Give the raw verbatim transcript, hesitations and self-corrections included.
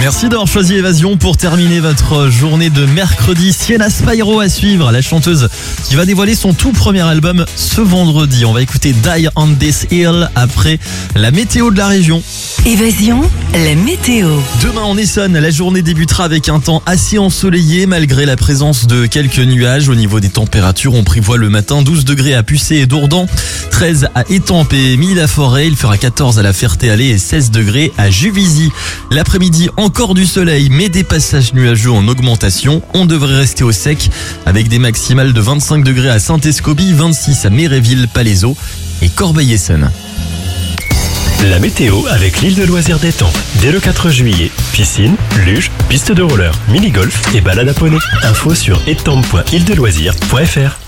Merci d'avoir choisi Évasion pour terminer votre journée de mercredi. Sienna Spyro à suivre, la chanteuse qui va dévoiler son tout premier album ce vendredi. On va écouter Die on This Hill après la météo de la région. Évasion, la météo. Demain en Essonne, la journée débutera avec un temps assez ensoleillé malgré la présence de quelques nuages. Au niveau des températures, on prévoit le matin douze degrés à Pucé et Dourdan, treize à Étampes et Milly-la-Forêt. Il fera quatorze à la Ferté-Alais et seize degrés à Juvisy. L'après-midi, encore du soleil mais des passages nuageux en augmentation. On devrait rester au sec avec des maximales de vingt-cinq degrés à Saint-Escobie, vingt-six à Méréville, Palaiseau et Corbeil-Essonnes. La météo avec l'île de loisirs d'Étampes. Dès le quatre juillet, piscine, luge, piste de roller, mini-golf et balade à poney. Info sur étampes point île de loisirs point f r.